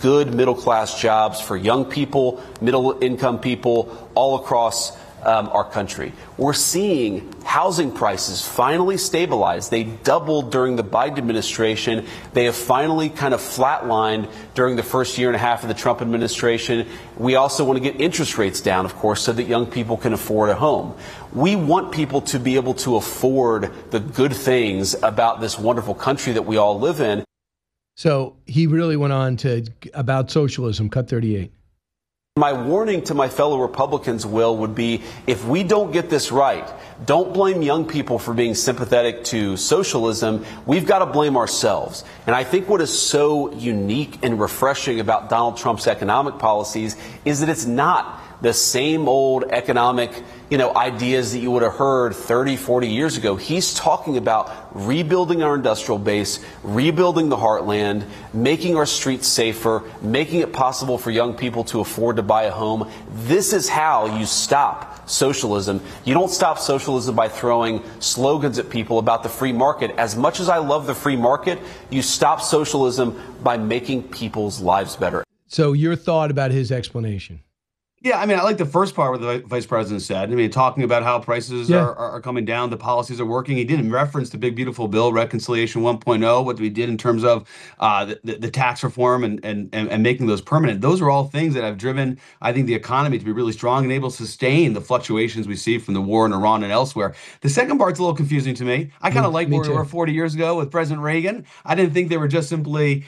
good middle-class jobs for young people, middle-income people all across our country. We're seeing housing prices finally stabilize. They doubled during the Biden administration. They have finally kind of flatlined during the first year and a half of the Trump administration. We also want to get interest rates down, of course, so that young people can afford a home. We want people to be able to afford the good things about this wonderful country that we all live in. So he really went on to about socialism, cut 38. My warning to my fellow Republicans, Will, would be if we don't get this right, don't blame young people for being sympathetic to socialism. We've got to blame ourselves. And I think what is so unique and refreshing about Donald Trump's economic policies is that it's not the same old economic, ideas that you would have heard 30, 40 years ago. He's talking about rebuilding our industrial base, rebuilding the heartland, making our streets safer, making it possible for young people to afford to buy a home. This is how you stop socialism. You don't stop socialism by throwing slogans at people about the free market. As much as I love the free market, you stop socialism by making people's lives better. So your thought about his explanation? Yeah, I like the first part what the vice president said. Talking about how prices are coming down, the policies are working. He didn't reference the big, beautiful bill, Reconciliation 1.0, what we did in terms of the tax reform and making those permanent. Those are all things that have driven, I think, the economy to be really strong and able to sustain the fluctuations we see from the war in Iran and elsewhere. The second part's a little confusing to me. I kind of like where we were 40 years ago with President Reagan. I didn't think they were just simply,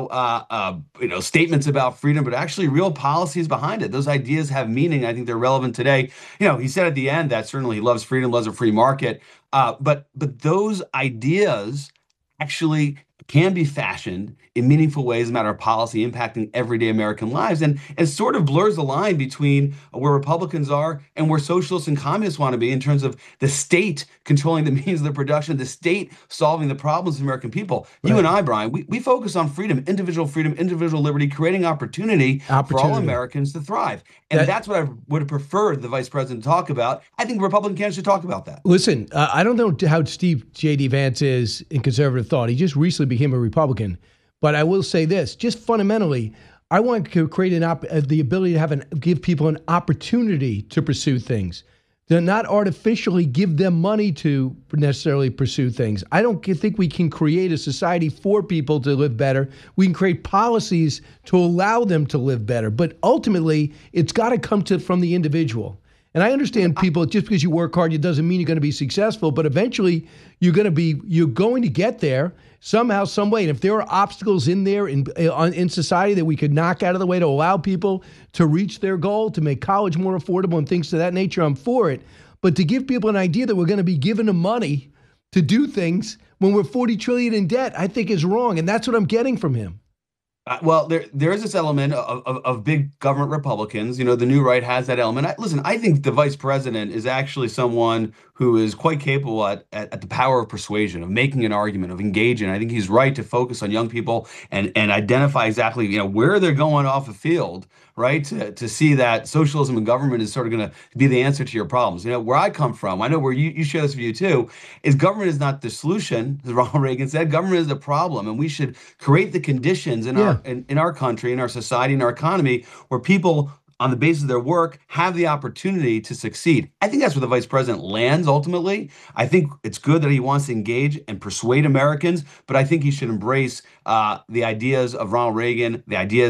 statements about freedom, but actually real policies behind it. Those ideas have meaning. I think they're relevant today. He said at the end that certainly he loves freedom, loves a free market. But those ideas actually can be fashioned in meaningful ways, a matter of policy impacting everyday American lives, and sort of blurs the line between where Republicans are and where socialists and communists want to be in terms of the state controlling the means of the production, the state solving the problems of American people. Right. You and I, Brian, we focus on freedom, individual liberty, creating opportunity for all Americans to thrive. And that's what I would have preferred the vice president to talk about. I think Republican candidates should talk about that. Listen, I don't know how Steve J.D. Vance is in conservative thought. He just recently became a Republican. But I will say this, just fundamentally, I want to create the ability to give people an opportunity to pursue things. To not artificially give them money to necessarily pursue things. I don't think we can create a society for people to live better. We can create policies to allow them to live better. But ultimately, it's got to come from the individual. And I understand people, just because you work hard, it doesn't mean you're going to be successful, but eventually you're going to get there somehow, some way. And if there are obstacles in there in society that we could knock out of the way to allow people to reach their goal, to make college more affordable and things to that nature, I'm for it. But to give people an idea that we're going to be giving them money to do things when we're $40 trillion in debt, I think is wrong. And that's what I'm getting from him. Well, there is this element of big government Republicans. The new right has that element. I think the vice president is actually someone who is quite capable at the power of persuasion, of making an argument, of engaging. I think he's right to focus on young people and identify exactly where they're going off the field, right? To see that socialism and government is sort of going to be the answer to your problems. Where I come from, I know where you share this view too, is government is not the solution, as Ronald Reagan said. Government is the problem, and we should create the conditions in our country, in our society, in our economy, where people, on the basis of their work, have the opportunity to succeed. I think that's where the vice president lands ultimately. I think it's good that he wants to engage and persuade Americans, but I think he should embrace the ideas of Ronald Reagan, the ideas